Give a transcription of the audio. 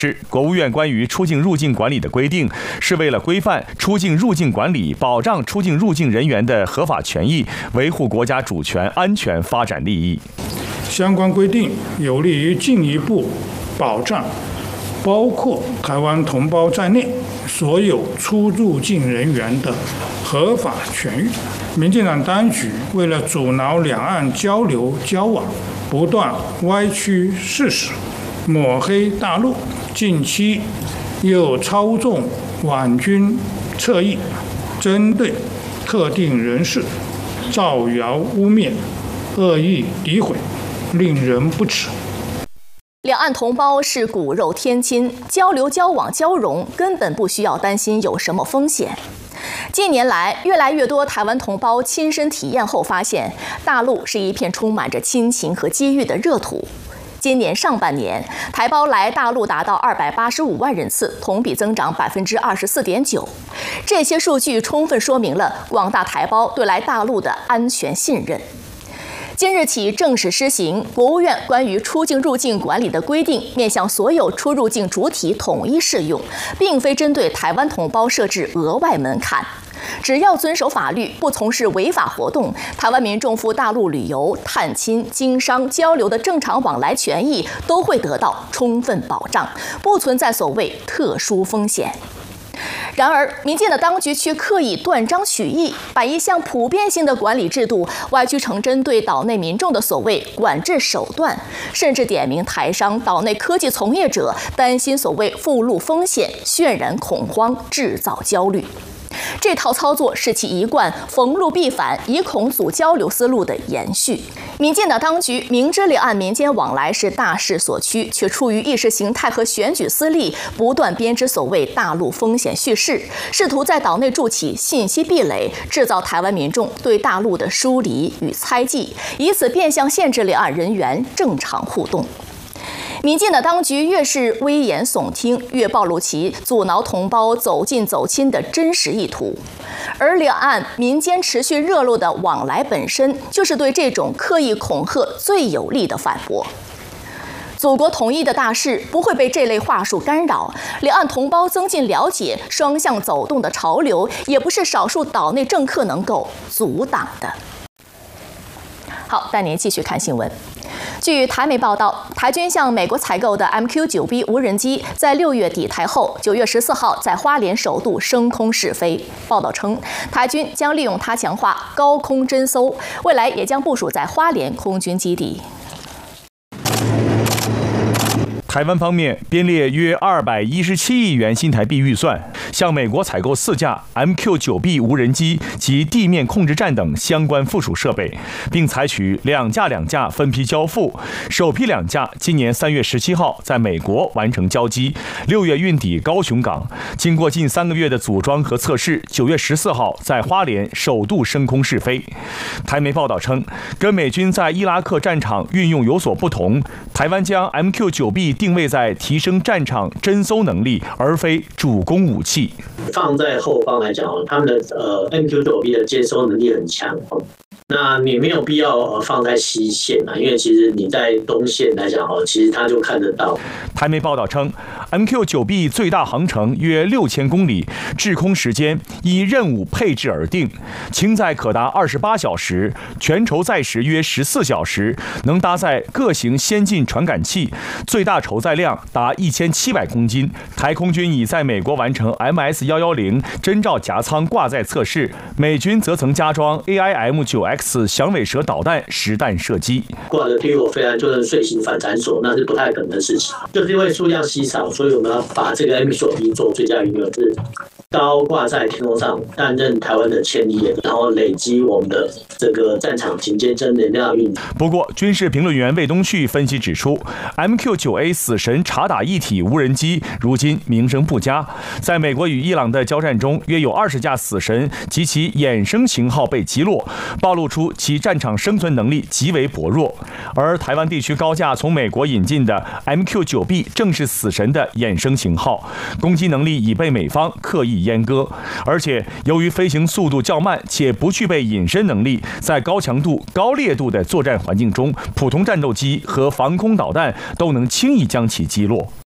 国务院关于出境入境管理的规定是为了规范出境入境管理，保障出境入境人员的合法权益，维护国家主权、安全、发展利益。 相关规定有利于进一步保障包括台湾同胞在内所有出入境人员的合法权益。民进党当局为了阻挠两岸交流交往，不断歪曲事实，抹黑大陆，近期又操纵网军侧翼，针对特定人士造谣污蔑、恶意诋毁，令人不齿。 两岸同胞是骨肉天亲，交流交往交融根本不需要担心有什么风险。近年来，越来越多台湾同胞亲身体验后发现，大陆是一片充满着亲情和机遇的热土。今年上半年，台胞来大陆达到285万人次，同比增长24.9%。这些数据充分说明了广大台胞对来大陆的安全信任。今日起正式施行国务院关于出境入境管理的规定，面向所有出入境主体统一适用，并非针对台湾同胞设置额外门槛。只要遵守法律，不从事违法活动，台湾民众赴大陆旅游、探亲、经商、交流的正常往来权益都会得到充分保障，不存在所谓特殊风险。然而，民进的当局却刻意断章取义，把一项普遍性的管理制度歪曲成针对岛内民众的所谓管制手段，甚至点名台商、岛内科技从业者担心所谓附录风险，渲染恐慌，制造焦虑。这套操作是其一贯逢陆必反、以恐阻交流思路的延续。民进党当局明知两岸民间往来是大势所趋，却出于意识形态和选举私利，不断编织所谓大陆风险叙事，试图在岛内筑起信息壁垒，制造台湾民众对大陆的疏离与猜忌，以此变相限制两岸人员正常互动。民进的当局越是危言耸听，越暴露其阻挠同胞走近走亲的真实意图。而两岸民间持续热络的往来本身，就是对这种刻意恐吓最有力的反驳。祖国统一的大事不会被这类话术干扰，两岸同胞增进了解、双向走动的潮流，也不是少数岛内政客能够阻挡的。好，带您继续看新闻。据台媒报道，台军向美国采购的 MQ-9B 无人机在6月抵台后，9月14号在花莲首度升空试飞。报道称，台军将利用它强化高空侦搜，未来也将部署在花莲空军基地。 台湾方面编列约217亿元新台币预算，向美国采购4架 MQ-9B 无人机及地面控制站等相关附属设备，并采取2架分批交付。首批2架今年3月17号在美国完成交机，6月运抵高雄港，经过近3个月的组装和测试，9月14号在花莲首度升空试飞。台媒报道称，跟美军在伊拉克战场运用有所不同，台湾将 MQ-9B 定位在提升战场侦搜能力，而非主攻武器。 放在后方来讲，他们的MQ-9B 的接收能力很强，那你没有必要放在西线因为其实你在东线来讲其实它就看得到。 台媒报道称 ，MQ-9B 最大航程约6000公里，滞空时间依任务配置而定，轻载可达28小时，全筹载时约14小时，能搭载各型先进传感器，最大筹载量达1700公斤。台空军已在美国完成 MS-110侦照夹舱挂载测试，美军则曾加装 AIM-9X 响尾蛇导弹实弹射击。 挂的低火飞弹就是碎形反弹索，那是不太可能的事情。就是因为数量稀少，所以我们要把这个 MQ-9B 做最佳运用，是高挂在天空上，担任台湾的牵引，然后累积我们的这个战场警戒侦能量运。 不过，军事评论员魏东旭分析指出 ，MQ-9A 死神察打一体无人机如今名声不佳，在美国与伊朗的交战中，约有20架死神及其衍生型号被击落，暴露出其战场生存能力极为薄弱。而台湾地区高价从美国引进的 MQ-9B 正是死神的衍生型号，攻击能力已被美方刻意阉割，而且由于飞行速度较慢且不具备隐身能力，在高强度、高烈度的作战环境中，普通战斗机和防空导弹都能轻易将其击落。